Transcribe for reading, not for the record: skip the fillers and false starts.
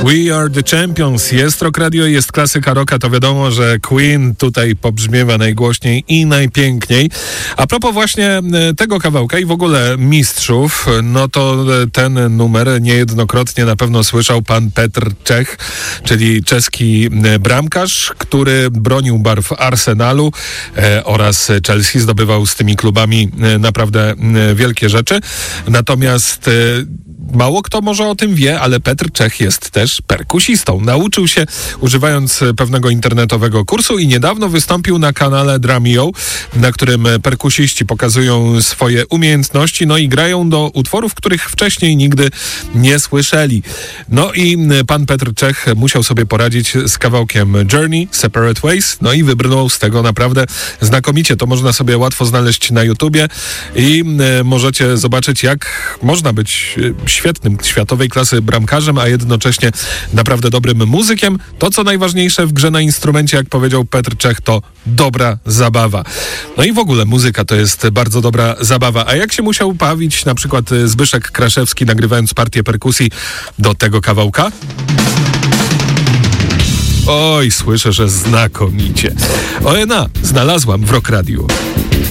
We are the champions. Jest Rock Radio, jest klasyka rocka, to wiadomo, że Queen tutaj pobrzmiewa najgłośniej i najpiękniej. A propos właśnie tego kawałka i w ogóle mistrzów, no to ten numer niejednokrotnie na pewno słyszał pan Petr Čech, czyli czeski bramkarz, który bronił barw Arsenalu oraz Chelsea, zdobywał z tymi klubami naprawdę wielkie rzeczy. Natomiast mało kto może o tym wie, ale Petr Čech jest też perkusistą. Nauczył się używając pewnego internetowego kursu i niedawno wystąpił na kanale Drumeo, na którym perkusiści pokazują swoje umiejętności, no i grają do utworów, których wcześniej nigdy nie słyszeli. No i pan Petr Čech musiał sobie poradzić z kawałkiem Journey, Separate Ways, no i wybrnął z tego naprawdę znakomicie. To można sobie łatwo znaleźć na YouTubie i możecie zobaczyć, jak można być świetnym, światowej klasy bramkarzem, a jednocześnie naprawdę dobrym muzykiem. To, co najważniejsze w grze na instrumencie, jak powiedział Petr Čech, to dobra zabawa. No i w ogóle muzyka to jest bardzo dobra zabawa. A jak się musiał bawić na przykład Zbyszek Kraszewski, nagrywając partię perkusji do tego kawałka? Oj, słyszę, że znakomicie. ONA znalazłam w Rock Radio.